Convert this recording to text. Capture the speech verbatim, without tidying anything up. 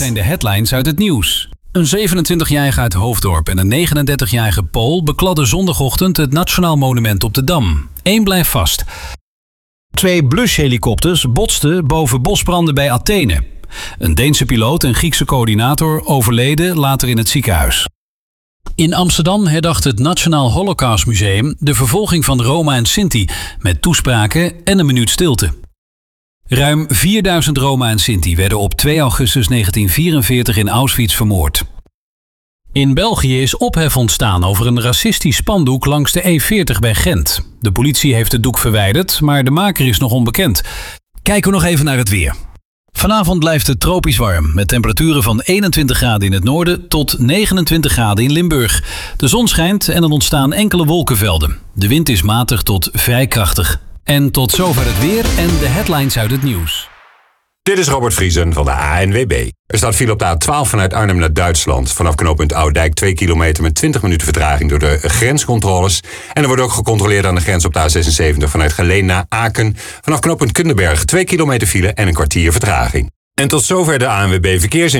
zijn de headlines uit het nieuws. Een zevenentwintigjarige uit Hoofddorp en een negenendertigjarige Pool bekladden zondagochtend het Nationaal Monument op de Dam. Eén blijft vast. Twee blushelikopters botsten boven bosbranden bij Athene. Een Deense piloot en Griekse coördinator overleden later in het ziekenhuis. In Amsterdam herdacht het Nationaal Holocaustmuseum de vervolging van Roma en Sinti met toespraken en een minuut stilte. Ruim vierduizend Roma en Sinti werden op twee augustus negentien vierenveertig in Auschwitz vermoord. In België is ophef ontstaan over een racistisch spandoek langs de E veertig bij Gent. De politie heeft het doek verwijderd, maar de maker is nog onbekend. Kijken we nog even naar het weer. Vanavond blijft het tropisch warm, met temperaturen van eenentwintig graden in het noorden tot negenentwintig graden in Limburg. De zon schijnt en er ontstaan enkele wolkenvelden. De wind is matig tot vrij krachtig. En tot zover het weer en de headlines uit het nieuws. Dit is Robert Vriesen van de A N W B. Er staat file op de A twaalf vanuit Arnhem naar Duitsland. Vanaf knooppunt Oudijk twee kilometer met twintig minuten vertraging door de grenscontroles. En er wordt ook gecontroleerd aan de grens op de A zesenzeventig vanuit Geleen naar Aken. Vanaf knooppunt Kundenberg twee kilometer file en een kwartier vertraging. En tot zover de A N W B Verkeersinformatie.